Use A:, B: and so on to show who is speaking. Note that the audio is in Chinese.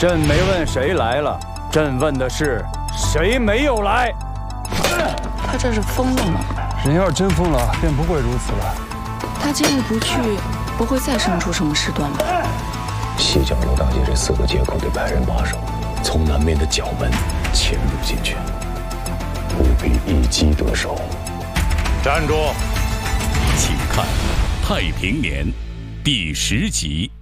A: 朕没问谁来了，朕问的是谁没有来。
B: 他这是疯了吗？
C: 人要是真疯了，便不会如此了。
B: 他今日不去，不会再生出什么事端吧？
D: 西江路大街这4个街口得派人把守，从南面的角门潜入进去，务必一击得手。
E: 站住！
F: 请看《太平年》第10集。